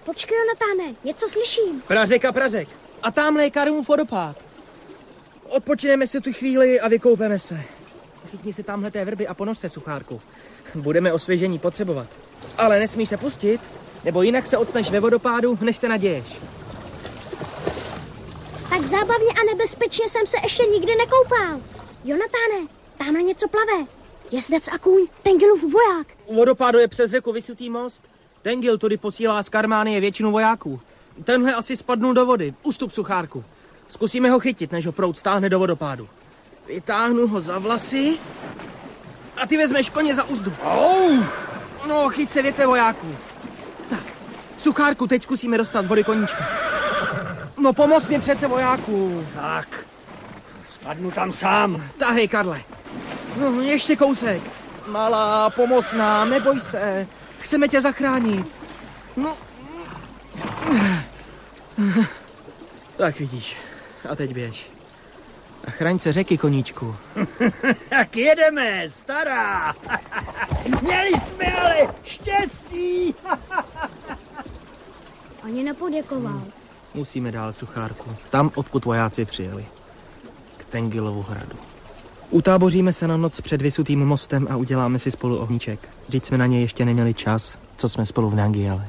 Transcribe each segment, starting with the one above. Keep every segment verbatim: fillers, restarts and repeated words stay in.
Počkej, Jonatáne, něco slyším. Pražek a pražek. A tamhle je Karlův vodopád. Odpočineme si tu chvíli a vykoupeme se. Chytni si tamhle té vrby a ponož se, suchárku. Budeme osvěžení potřebovat. Ale nesmíš se pustit, nebo jinak se odstaneš ve vodopádu, než se naděješ. Tak zábavně a nebezpečně jsem se ještě nikdy nekoupal. Jonatáne, tamhle něco plave. Jezdec a kůň, Tengilův voják. U vodopádu je přes řeku vysutý most. Tengil tudy posílá z Karmánie většinu vojáků. Tenhle asi spadnul do vody. Ustup, suchárku. Zkusíme ho chytit, než ho proud stáhne do vodopádu. Vytáhnu ho za vlasy a ty vezmeš koně za uzdu. Oh! No, chyť se, větve vojáků. Tak, suchárku, teď zkusíme dostat z vody koníčka. No, pomoz mi přece, vojáků. Tak, spadnu tam sám. Tahej, Karle. No, ještě kousek. Malá, pomoz nám, neboj se. Chceme tě zachránit. No. Tak vidíš. A teď běž. A chraň se řeky, koníčku. Tak jedeme, stará. Měli jsme ale štěstí. Ani nepoděkoval. Musíme dál, suchárku. Tam, odkud vojáci přijeli. K Tengilovu hradu. Utáboříme se na noc před vysutým mostem a uděláme si spolu ohníček. Vždyť jsme na něj ještě neměli čas, co jsme spolu v Nangiale.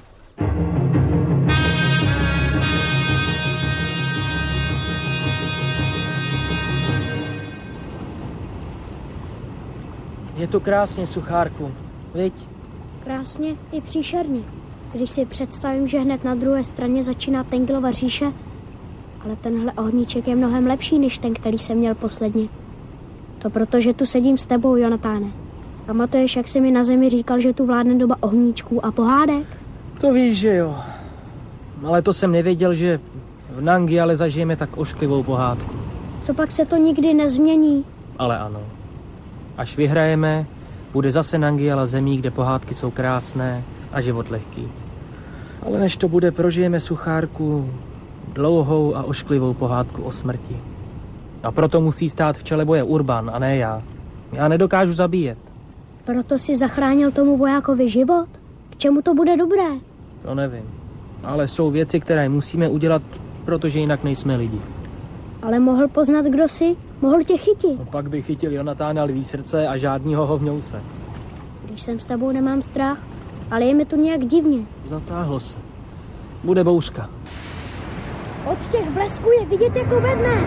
Je tu krásně, suchárku, viď? Krásně i příšerně. Když si představím, že hned na druhé straně začíná Tengilova říše, ale tenhle ohníček je mnohem lepší než ten, který jsem měl posledně. To proto, že tu sedím s tebou, Jonatáne. Pamatuješ, jak jsi mi na zemi říkal, že tu vládne doba ohníčků a pohádek? To víš, že jo. Ale to jsem nevěděl, že v Nangiale zažijeme tak ošklivou pohádku. Co pak se to nikdy nezmění? Ale ano. Až vyhrajeme, bude zase Nangiala zemí, kde pohádky jsou krásné a život lehký. Ale než to bude, prožijeme, suchárku, dlouhou a ošklivou pohádku o smrti. A proto musí stát v čele boje Urban a ne já. Já nedokážu zabíjet. Proto si zachránil tomu vojákovi život? K čemu to bude dobré? To nevím. Ale jsou věci, které musíme udělat, protože jinak nejsme lidi. Ale mohl poznat, kdo jsi? Mohl tě chytit? No, pak by chytil Jonatána lví srdce a žádnýho hovňouse. Když jsem s tebou, nemám strach, ale je mi tu nějak divně. Zatáhlo se. Bude bouřka. Od těch blesků je vidět jako ve dne.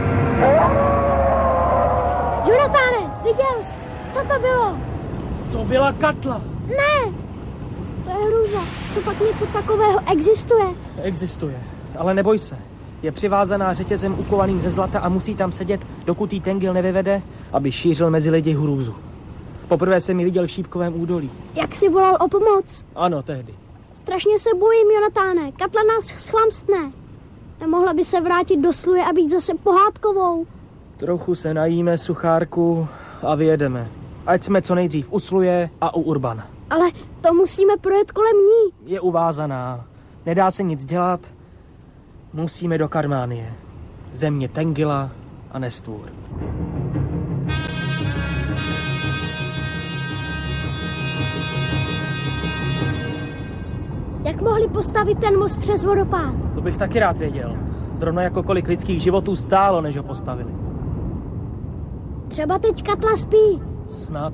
Jonatáne, viděl jsi? Co to bylo? To byla Katla. Ne! To je hrůza. Co pak něco takového existuje? Existuje, ale neboj se. Je přivázaná řetězem ukovaným ze zlata a musí tam sedět, dokud jí Tengil nevyvede, aby šířil mezi lidi hrůzu. Poprvé jsem ji viděl v Šípkovém údolí. Jak jsi volal o pomoc? Ano, tehdy. Strašně se bojím, Jonatáne. Katla nás schlamstne. Nemohla by se vrátit do Sluje a být zase pohádkovou. Trochu se najíme, suchárku, a vyjedeme. Ať jsme co nejdřív u Sluje a u Urbana. Ale to musíme projet kolem ní. Je uvázaná. Nedá se nic dělat. Musíme do Karmánie. Země Tengila a Nestvůr. Jak mohli postavit ten most přes vodopád? To bych taky rád věděl. Zrovna jako kolik lidských životů stálo, než ho postavili. Třeba teď Katla spí. Snad.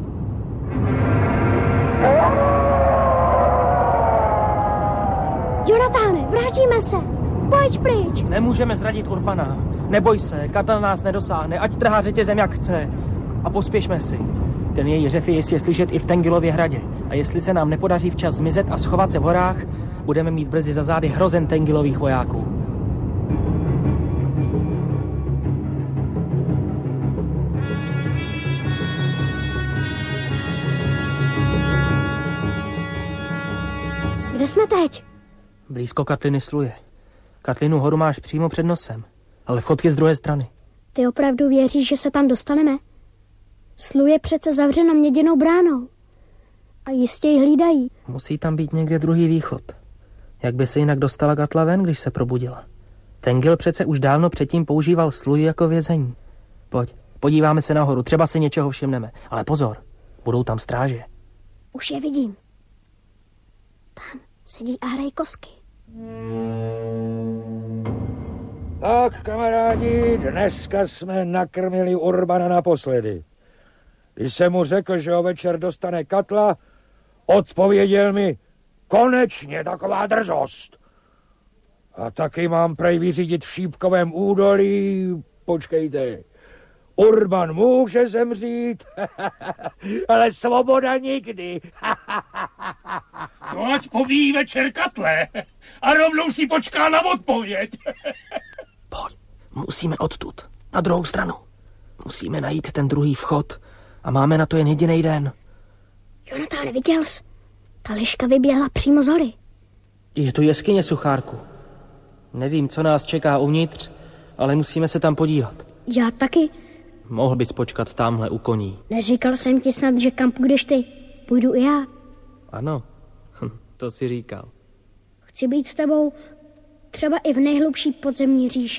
Jonatáne, vrátíme se. Pojď pryč. Nemůžeme zradit Urbana. Neboj se, Katla nás nedosáhne, ať trhá řetězem jak chce. A pospěšme si. Ten její řev je jistě slyšet i v Tengilově hradě. A jestli se nám nepodaří včas zmizet a schovat se v horách, budeme mít brzy za zády hrozen Tengilových vojáků. Kde jsme teď? Blízko Katliny Sluje. Katlinu horu máš přímo před nosem, ale vchod je z druhé strany. Ty opravdu věříš, že se tam dostaneme? Sluje je přece zavřena měděnou bránou. A jistě ji hlídají. Musí tam být někde druhý východ. Jak by se jinak dostala Katla ven, když se probudila? Tengil přece už dávno předtím používal Sluji jako vězení. Pojď, podíváme se nahoru, třeba se něčeho všimneme. Ale pozor, budou tam stráže. Už je vidím. Tam sedí a hrají kosky. Tak, kamarádi, dneska jsme nakrmili Urbana naposledy. Když jsem mu řekl, že ho večer dostane Katla, odpověděl mi, konečně taková drzost. A taky mám prej vyřídit v Šípkovém údolí, počkejte, Urban může zemřít, ale svoboda nikdy. To ať poví večer Katle a rovnou si počká na odpověď. Pojď, musíme odtud, na druhou stranu. Musíme najít ten druhý vchod a máme na to jen jediný den. Jonatán, viděl jsi? Ta liška vyběhla přímo z hory. Je to jeskyně, Suchárku. Nevím, co nás čeká uvnitř, ale musíme se tam podívat. Já taky. Mohl bys počkat tamhle u koní. Neříkal jsem ti snad, že kam půjdeš ty? Půjdu i já. Ano, to si říkal. Chci být s tebou třeba i v nejhlubší podzemní říši.